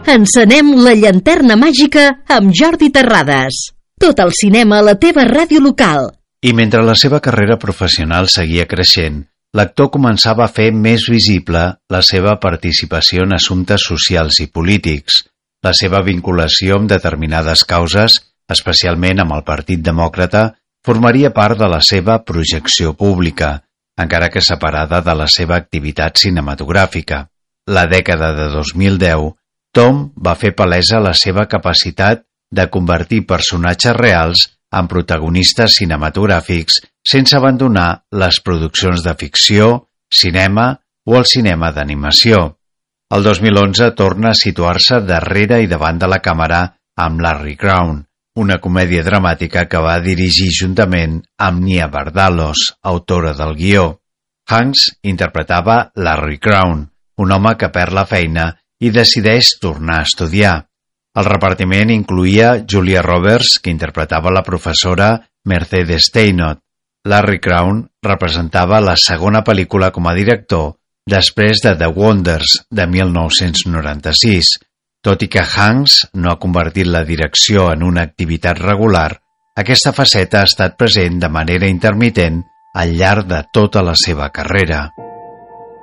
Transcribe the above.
Encenem la llanterna màgica amb Jordi Terrades. Tot el cinema a la teva ràdio local. I mentre la seva carrera professional seguia creixent, l'actor començava a fer més visible la seva participació en assumptes socials i polítics, la seva vinculació amb determinades causes, especialment amb el Partit Demòcrata, formaria part de la seva projecció pública, encara que separada de la seva activitat cinematogràfica. La dècada de 2010, Tom va fer palesa la seva capacitat de convertir personatges reals en protagonistes cinematogràfics sense abandonar les produccions de ficció, cinema o el cinema d'animació. El 2011 torna a situar-se darrere i davant de la càmera amb Larry Crowne, una comèdia dramàtica que va dirigir juntament amb Nia Vardalos, autora del guió. Hanks interpretava Larry Crowne, un home que perd la feina i decideix tornar a estudiar. El repartiment incloïa Julia Roberts, que interpretava la professora Mercedes Steinott. Larry Crowne representava la segona pel·lícula com a director després de The Wonders, de 1996. Tot i que Hanks no ha convertit la direcció en una activitat regular, aquesta faceta ha estat present de manera intermitent al llarg de tota la seva carrera.